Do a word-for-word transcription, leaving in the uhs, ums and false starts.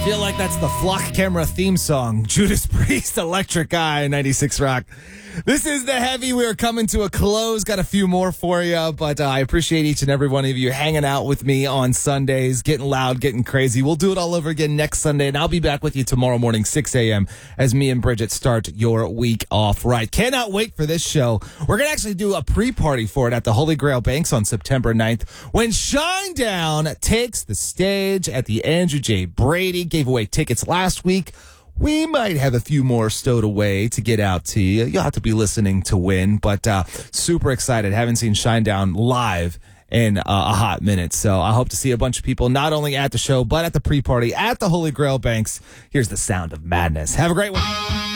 feel like that's the Flock Camera theme song. Judas Priest, Electric Eye, ninety-six Rock. This is The Heavy. We are coming to a close. Got a few more for you, but uh, I appreciate each and every one of you hanging out with me on Sundays, getting loud, getting crazy. We'll do it all over again next Sunday, and I'll be back with you tomorrow morning, six a.m., as me and Bridget start your week off right. Cannot wait for this show. We're going to actually do a pre-party for it at the Holy Grail Banks on September ninth when Shinedown takes the stage at the Andrew J. Brady. Gave away tickets last week. We might have a few more stowed away to get out to you. You'll have to be listening to win, but uh, super excited. Haven't seen Shinedown live in uh, a hot minute, so I hope to see a bunch of people not only at the show, but at the pre-party at the Holy Grail Banks. Here's the sound of madness. Have a great one.